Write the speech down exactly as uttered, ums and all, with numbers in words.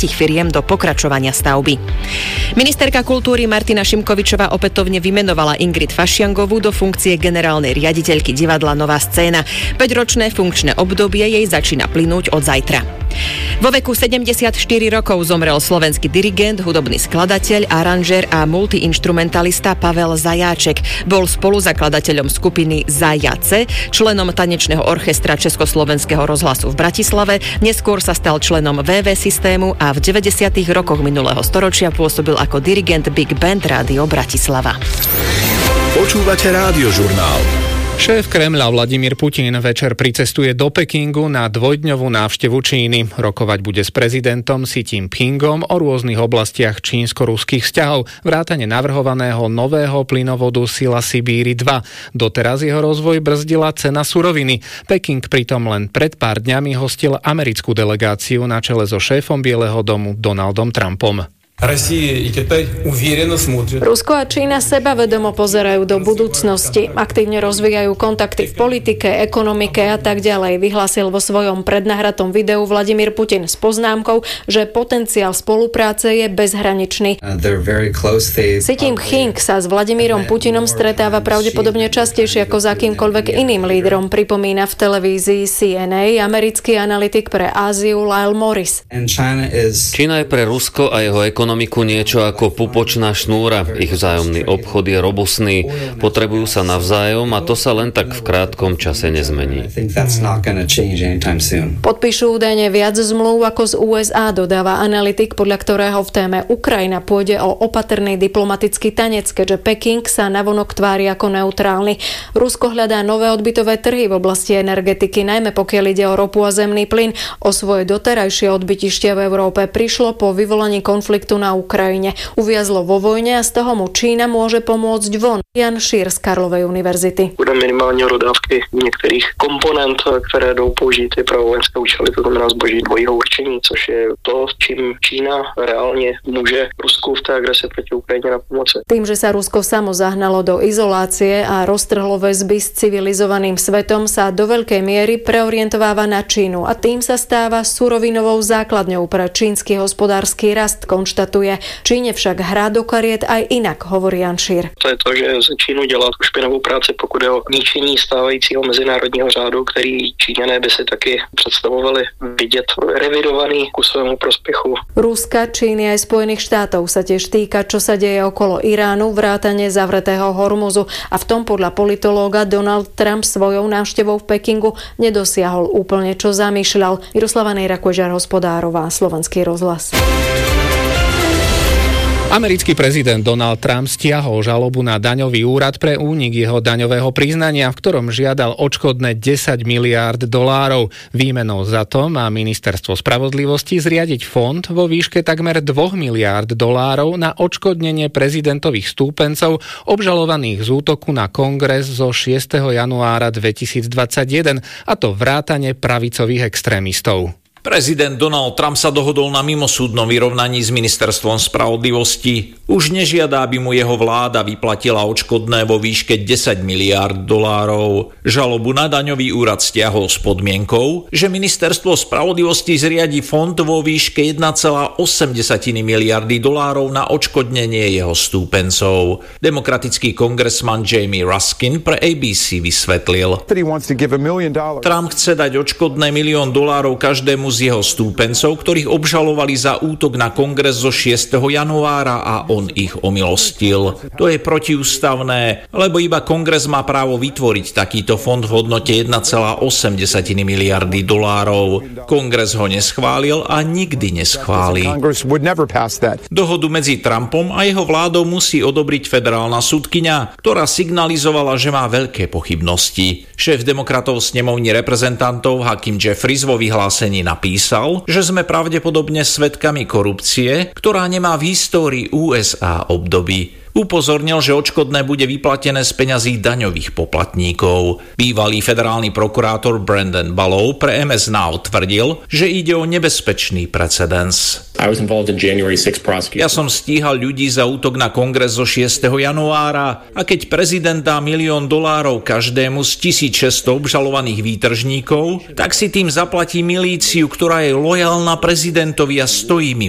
piatich firiem do pokračovania stavby. Ministerka kultúry Martina Šimkovičová opätovne vymenovala Ingrid Fašiangovú do funkcie generálnej riaditeľky divadla Nová scéna. päťročné funkčné obdobie jej začína plynúť od zajtra. Vo veku sedemdesiatštyri rokov zomrel slovenský dirigent, hudobný skladateľ, aranžér a multiinštrumentalista Pavel Zajáček. Bol spoluzakladateľom skupiny Zajace, členom tanečného orchestra Československého rozhlasu v Bratislave, neskôr sa stal členom vé vé systému a v deväťdesiatych rokoch minulého storočia pôsobil ako dirigent Big Band Rádio Bratislava. Počúvate Rádiožurnál. Šéf Kremľa Vladimír Putin večer pricestuje do Pekingu na dvojdňovú návštevu Číny. Rokovať bude s prezidentom Xi Jinpingom o rôznych oblastiach čínsko-ruských vzťahov, vrátane navrhovaného nového plynovodu Sila Sibíri dva. Doteraz jeho rozvoj brzdila cena suroviny. Peking pritom len pred pár dňami hostil americkú delegáciu na čele so šéfom Bieleho domu Donaldom Trumpom. Rusko a Čína sebavedomo pozerajú do budúcnosti, aktívne rozvíjajú kontakty v politike, ekonomike a tak ďalej, vyhlásil vo svojom prednahratom videu Vladimír Putin s poznámkou, že potenciál spolupráce je bezhraničný. Xi Jinping sa s Vladimírom Putinom stretáva pravdepodobne častejšie ako s akýmkoľvek iným lídrom, pripomína v televízii C N A americký analytik pre Áziu Lyle Morris. Čína je pre Rusko a jeho ekonomiku ekonomiku niečo ako pupočná šnúra. Ich vzájomný obchod je robustný, potrebujú sa navzájom a to sa len tak v krátkom čase nezmení. Podpíšu údajne viac zmluv ako z ú es á, dodáva analytik, podľa ktorého v téme Ukrajina pôjde o opatrný diplomatický tanec, keďže Peking sa navonok tvári ako neutrálny. Rusko hľadá nové odbytové trhy v oblasti energetiky, najmä pokiaľ ide o ropu a zemný plyn. O svoje doterajšie odbytište v Európe prišlo po vyvolaní konfliktu na Ukrajine. Uviazlo vo vojne a z toho mu Čína môže pomôcť von. Jan Šír z Karlovej univerzity. Bude minimálně dodávky některých komponent, které jdou použít i pro vojenské účely, to znamená zboží dvojího určení, což je to, čím Čína reálně může Rusku v té agresi proti Ukrajině na pomoci. Tým, že sa Rusko samo zahnalo do izolácie a roztrhlo väzby s civilizovaným svetom, sa do veľkej miery preorientováva na Čínu a tým sa stáva surovinovou základňou pre čínsky hospodársky rast, konštatuje. Číne však hrá do kariet aj inak, hovorí Jan Šír. To je to, že za Čínu dělá tu špinavou práci, pokud je o ničení stávajícího mezinárodního řádu, který Číňané by si taky představovali vidět revidovaný ku svému prospěchu. Ruska, Číny aj Spojených štátov sa tiež týka, čo sa deje okolo Iránu, vrátane zavretého Hormuzu. A v tom podľa politológa Donald Trump svojou návštevou v Pekingu nedosiahol úplne, čo zamýšľal. Miroslava Nejrakožar, Hospodárová, Slovenský rozhlas. Americký prezident Donald Trump stiahol žalobu na daňový úrad pre únik jeho daňového priznania, v ktorom žiadal odškodné desať miliárd dolárov. Výmenou za to má ministerstvo spravodlivosti zriadiť fond vo výške takmer dva miliárd dolárov na odškodnenie prezidentových stúpencov obžalovaných z útoku na kongres zo šiesteho januára dvetisícdvadsaťjeden, a to vrátane pravicových extrémistov. Prezident Donald Trump sa dohodol na mimosúdnom vyrovnaní s ministerstvom spravodlivosti. Už nežiada, aby mu jeho vláda vyplatila odškodné vo výške desať miliárd dolárov. Žalobu na daňový úrad stiahol s podmienkou, že ministerstvo spravodlivosti zriadi fond vo výške jeden celá osem miliardy dolárov na odškodnenie jeho stúpencov. Demokratický kongresman Jamie Raskin pre á bé cé vysvetlil. Trump chce dať odškodné milión dolárov každému z jeho stúpencov, ktorých obžalovali za útok na kongres zo šiesteho januára a on ich omilostil. To je protiústavné, lebo iba kongres má právo vytvoriť takýto fond v hodnote jeden celá osem miliardy dolárov. Kongres ho neschválil a nikdy neschválí. Dohodu medzi Trumpom a jeho vládou musí odobriť federálna sudkyňa, ktorá signalizovala, že má veľké pochybnosti. Šéf demokratov snemovni reprezentantov Hakeem Jeffries vo vyhlásení napísal, že sme pravdepodobne svedkami korupcie, ktorá nemá v histórii ú es á obdoby. Upozornil, že odškodné bude vyplatené z peňazí daňových poplatníkov. Bývalý federálny prokurátor Brandon Ballow pre em es Now tvrdil, že ide o nebezpečný precedens. Ja som stíhal ľudí za útok na kongres zo šiesteho januára a keď prezident dá milión dolárov každému z tisícšesťsto obžalovaných výtržníkov, tak si tým zaplatí milíciu, ktorá je lojálna prezidentovi a stojí mi